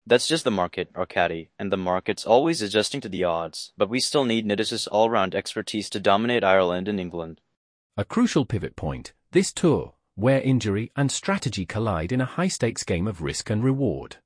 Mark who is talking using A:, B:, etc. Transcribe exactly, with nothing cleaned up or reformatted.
A: That's just the market, Arkady, and the market's always adjusting to the odds, but we still need Nidis' all-round expertise to dominate Ireland and England.
B: A crucial pivot point, this tour, where injury and strategy collide in a high-stakes game of risk and reward.